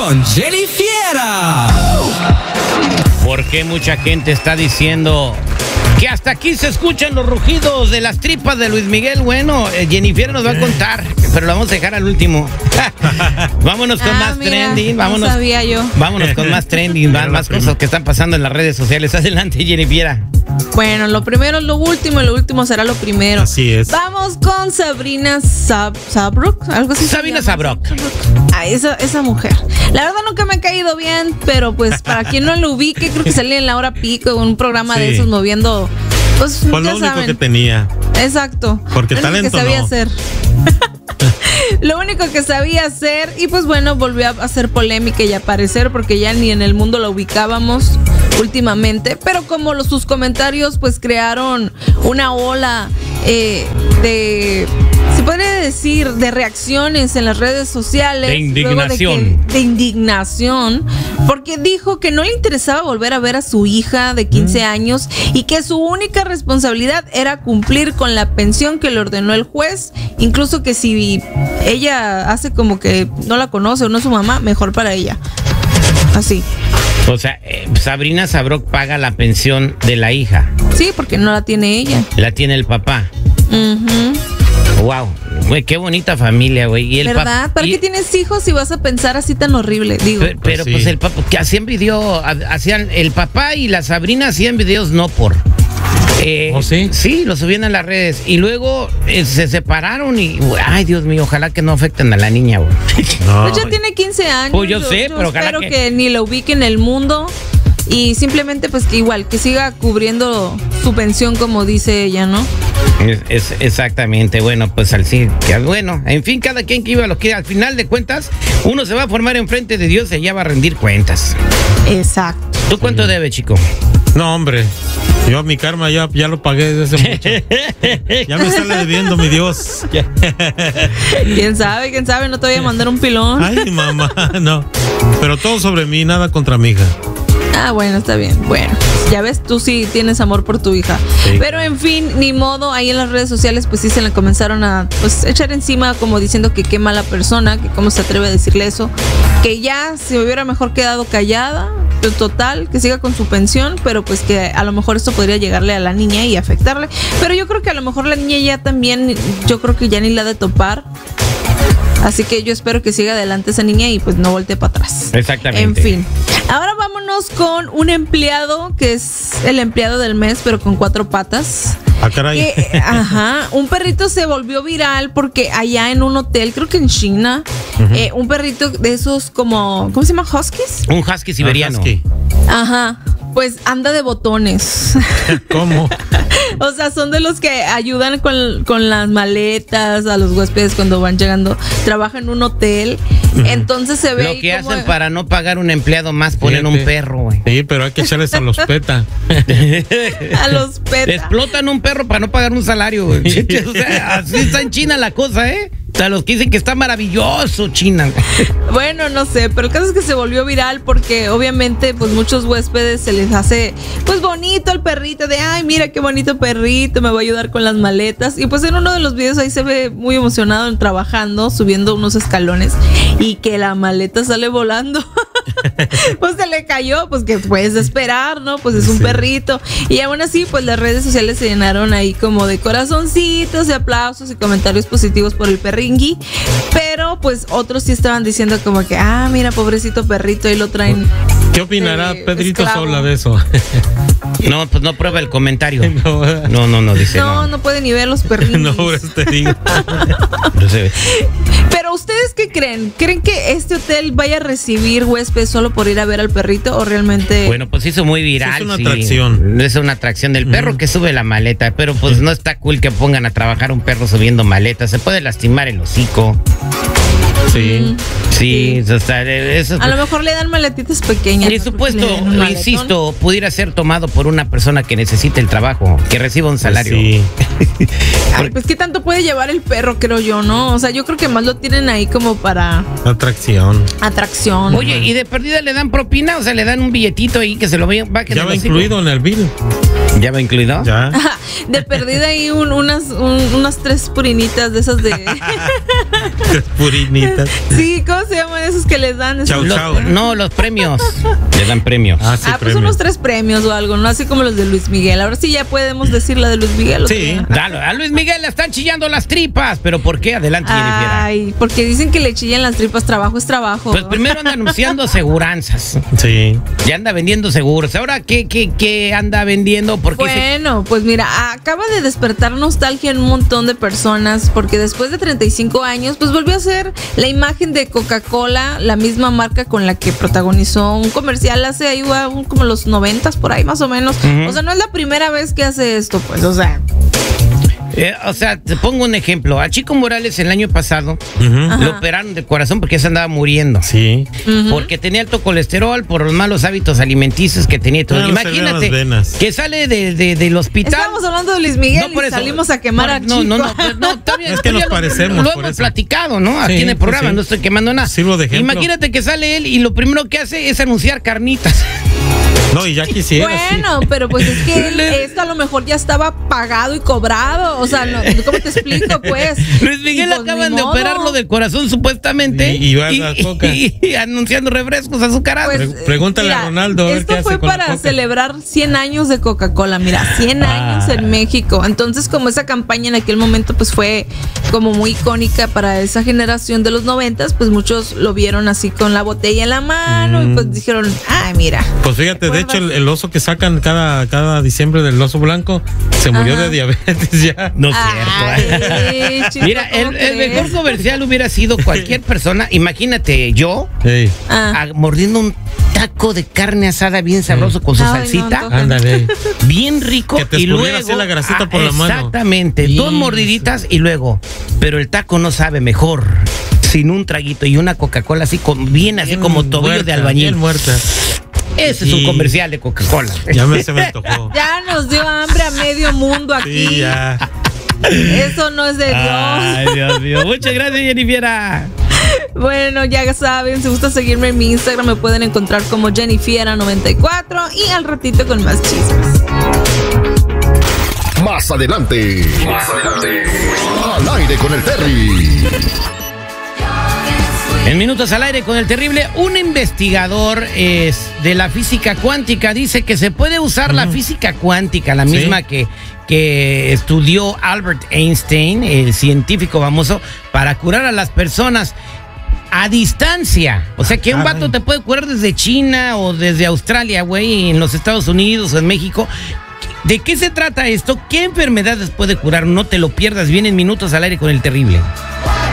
con Jenny Fiera. ¿Por qué mucha gente está diciendo que hasta aquí se escuchan los rugidos de las tripas de Luis Miguel? Bueno, Jennifer nos va a contar, pero lo vamos a dejar al último. Vámonos con más trending. Vámonos, no sabía yo. Vámonos con más trending, más cosas que están pasando en las redes sociales. Adelante, Jennifer. Bueno, lo primero es lo último y lo último será lo primero. Así es. Vamos con Sabrina Sabrok, algo así. Sabrina Sabrok. Esa mujer. La verdad nunca me ha caído bien, pero pues para quien no lo ubique, creo que salía en La Hora Pico, un programa de esos moviendo. Pues lo único saben. que tenía. Exacto. Porque lo talento único que sabía no. hacer. Lo único que sabía hacer. Y pues bueno, volvió a hacer polémica y a aparecer porque ya ni en el mundo la ubicábamos últimamente. Pero como sus comentarios pues crearon una ola se podría decir, de reacciones en las redes sociales. De indignación. De indignación, porque dijo que no le interesaba volver a ver a su hija de 15 años y que su única responsabilidad era cumplir con la pensión que le ordenó el juez, incluso que si ella hace como que no la conoce o no es su mamá, mejor para ella. Así. O sea, Sabrina Sabrok paga la pensión de la hija. Sí, porque no la tiene ella. La tiene el papá. Wow, güey, qué bonita familia, güey. Y el ¿verdad? ¿Para qué tienes hijos si vas a pensar así tan horrible? Digo. Pero sí. Pues el papá, que hacían video, el papá y la Sabrina hacían videos no por. ¿Oh, sí? Sí, lo subían a las redes. Y luego se separaron y, ay, Dios mío, ojalá que no afecten a la niña, güey. No. Pues ya tiene 15 años. Pues yo sé, pero ojalá espero que ni la ubique en el mundo. Y simplemente pues que igual, que siga cubriendo su pensión como dice ella, ¿no? Es exactamente, bueno, pues bueno, en fin, cada quien que iba a lo que al final de cuentas, uno se va a formar enfrente de Dios y ella va a rendir cuentas. Exacto. ¿Tú cuánto debes, chico? No, hombre. Yo mi karma ya lo pagué desde hace mucho. Ya me sale debiendo, mi Dios. ¿Quién sabe? No te voy a mandar un pilón. Ay, mamá, no. Pero todo sobre mí, nada contra mi hija. Ah, bueno, está bien. Bueno, ya ves, tú sí tienes amor por tu hija. Sí. Pero en fin, ni modo, ahí en las redes sociales pues sí se le comenzaron a pues echar encima como diciendo que qué mala persona, que cómo se atreve a decirle eso, que ya se hubiera mejor quedado callada, total, que siga con su pensión, pero pues que a lo mejor esto podría llegarle a la niña y afectarle. Pero yo creo que a lo mejor la niña ya también, yo creo que ya ni la ha de topar. Así que yo espero que siga adelante esa niña y pues no voltee para atrás. Exactamente. En fin. Ahora vámonos con un empleado que es el empleado del mes, pero con 4 patas. Ah, caray. Un perrito se volvió viral porque allá en un hotel, creo que en China, un perrito de esos como, ¿cómo se llama? ¿Huskies? Un husky siberiano. Husky. Ajá. Pues anda de botones. ¿Cómo? O sea, son de los que ayudan con las maletas a los huéspedes cuando van llegando. Trabaja en un hotel. Entonces se ve. Lo que hacen para no pagar un empleado más, ponen un perro, güey. Sí, pero hay que echarles a los PETA. A los PETA. Explotan un perro para no pagar un salario, güey. O sea, así está en China la cosa, ¿eh? O sea, los que dicen que está maravilloso China. Bueno, no sé, pero el caso es que se volvió viral porque obviamente pues muchos huéspedes se les hace pues bonito el perrito de ay, mira qué bonito perrito, me va a ayudar con las maletas. Y pues en uno de los videos ahí se ve muy emocionado trabajando, subiendo unos escalones y que la maleta sale volando. Pues se le cayó, pues que puedes esperar, ¿no? Pues es un perrito. Y aún así, pues las redes sociales se llenaron ahí como de corazoncitos, de aplausos y comentarios positivos por el perringui. Pero pues otros sí estaban diciendo como que, mira, pobrecito perrito, y lo traen. ¿Qué opinará Pedrito esclavo. Sola de eso? No, pues no prueba el comentario. No, Dice No puede ni ver los perringuis. no, por eso te digo. No se ve. Pero ¿ustedes qué creen? ¿Creen que este hotel vaya a recibir huéspedes solo por ir a ver al perrito o realmente? Bueno, pues hizo muy viral. Sí, es una atracción. Es una atracción del perro que sube la maleta, pero pues no está cool que pongan a trabajar un perro subiendo maletas. Se puede lastimar el hocico. Sí. Sí, o sea, eso. A lo mejor le dan maletitas pequeñas. Y ¿no? supuesto, Le den un maletón. insisto, pudiera ser tomado por una persona que necesite el trabajo, que reciba un salario. Sí. Ay, pues qué tanto puede llevar el perro, creo yo, ¿no? O sea, yo creo que más lo tienen ahí como para Atracción. atracción. Oye, ¿y de perdida le dan propina? O sea, le dan un billetito ahí que se lo va que Ya va incluido en el bill. ¿Ya va incluido? Ya. de perdida ahí unas 3 purinitas de esas de... 3 purinitas. Sí, ¿cómo se llaman esos que les dan? Chau, chau. No, los premios. Le dan premios. Ah, sí, pues premio. unos 3 premios o algo, ¿no? Así como los de Luis Miguel. Ahora sí ya podemos decir la de Luis Miguel. Sí. Dale, a Luis Miguel le están chillando las tripas. ¿Pero por qué? Adelante, Jennifer. Ay, porque dicen que le chillan las tripas. Trabajo es trabajo. Pues primero anda anunciando aseguranzas. Sí. Ya anda vendiendo seguros. Ahora, ¿qué anda vendiendo? ¿Por qué Bueno, pues mira, acaba de despertar nostalgia en un montón de personas porque después de 35 años, pues volvió a ser la imagen de Coca-Cola, la misma marca con la que protagonizó un comercial hace ahí como los 90s por ahí más o menos. O sea, no es la primera vez que hace esto, pues, o sea... te pongo un ejemplo. A Chico Morales el año pasado Ujú. lo operaron del corazón porque se andaba muriendo. Sí. Porque tenía alto colesterol por los malos hábitos alimenticios que tenía. Todo. Claro, se le Imagínate las venas. que sale del hospital. Estábamos hablando de Luis Miguel No, por y eso. salimos a quemar a Chico. No, está bien. Es que nos Ya parecemos, Lo por hemos eso. platicado, ¿no? Aquí Sí, en el programa, pues sí. no estoy quemando nada. Sirvo de ejemplo. Imagínate que sale él y lo primero que hace es anunciar carnitas. No, y ya quisiera. Bueno, pero pues es que esto a lo mejor ya estaba pagado y cobrado. O sea, no, ¿cómo te explico, pues? Luis Miguel Y, pues, acaban ni de modo. operarlo del corazón supuestamente. Y va a la coca. y anunciando refrescos azucarados. Pues, Pregúntale a Ronaldo a ver esto qué fue hace con la para coca. celebrar 100 años de Coca-Cola, mira, 100 años en México. Entonces, como esa campaña en aquel momento pues fue como muy icónica para esa generación de los 90s, pues muchos lo vieron así con la botella en la mano y pues dijeron, ay, mira. Pues fíjate, de hecho, el oso que sacan cada diciembre del oso blanco se murió Ajá. de diabetes ya. No es cierto. Ay, chico, Mira, ¿cómo el mejor crees? comercial hubiera sido cualquier persona. Imagínate yo Ey, mordiendo un taco de carne asada bien sabroso con su Ay, no, salsita. no. ándale. Bien rico. Que te y escurriera luego así la grasita por la mano. Exactamente, Sí. 2 mordiditas y luego, pero el taco no sabe mejor sin un traguito y una Coca-Cola así bien así como tobillo muerta, de albañil. Bien muerta. Ese es un Sí. comercial de Coca-Cola. Se me antojó. Ya nos dio hambre a medio mundo aquí. Sí, ya. Eso no es de Dios. Ay, Dios mío. Muchas gracias, Jennifer. Bueno, ya saben, si gusta seguirme en mi Instagram me pueden encontrar como Jennifiera94 y al ratito con más chismes. Más adelante. Al aire con el Terry. En Minutos al Aire con el Terrible, un investigador de la física cuántica dice que se puede usar la física cuántica, la misma que estudió Albert Einstein, el científico famoso, para curar a las personas a distancia. O sea que un vato te puede curar desde China o desde Australia, güey, en los Estados Unidos o en México. ¿De qué se trata esto? ¿Qué enfermedades puede curar? No te lo pierdas. Bien en Minutos al Aire con el Terrible.